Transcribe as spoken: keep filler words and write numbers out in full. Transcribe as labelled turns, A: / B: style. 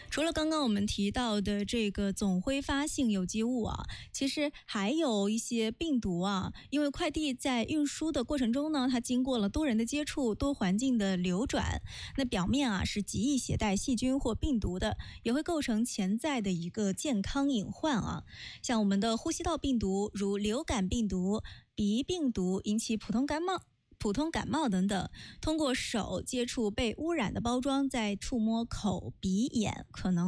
A: 除了刚刚我们提到的这个总挥发性有机物啊，其实还有一些病毒啊，因为快递在运输的过程中呢，它经过了多人的接触、多环境的流转，那表面啊是极易携带细菌或病毒的，也会构成潜在的一个健康隐患啊。像我们的呼吸道病毒，如流感病毒、鼻病毒，引起普通感冒。普通感冒等等，通过手接触被污染的包装，再触摸口、鼻、眼，可能